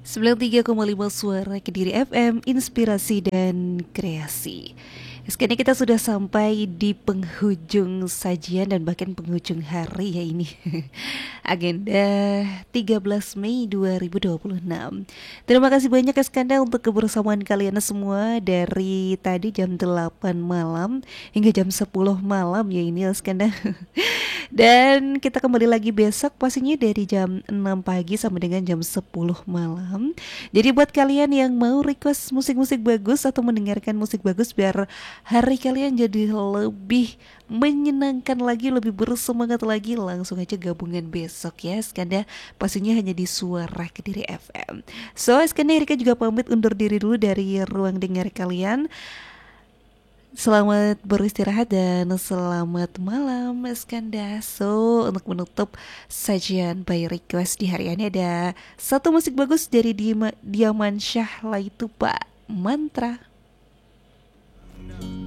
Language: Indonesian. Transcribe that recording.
93,5 Suara Kediri FM, inspirasi dan kreasi. Sekarang kita sudah sampai di penghujung sajian dan bahkan penghujung hari ya ini. Agenda 13 Mei 2026. Terima kasih banyak Eskanda untuk kebersamaan kalian semua dari tadi jam 8 malam hingga jam 10 malam ya ini Eskanda. Dan kita kembali lagi besok pastinya dari jam 6 pagi sampai dengan jam 10 malam. Jadi buat kalian yang mau request musik-musik bagus atau mendengarkan musik bagus biar hari kalian jadi lebih menyenangkan lagi, lebih bersemangat lagi, langsung aja gabungan besok ya Skanda. Pastinya hanya di Suara Kediri FM. So Skanda Erika juga pamit undur diri dulu dari ruang dengar kalian. Selamat beristirahat dan selamat malam Skanda. So untuk menutup sajian by request di hari ini ada satu musik bagus dari Diaman Syah Laitupa, Mantra.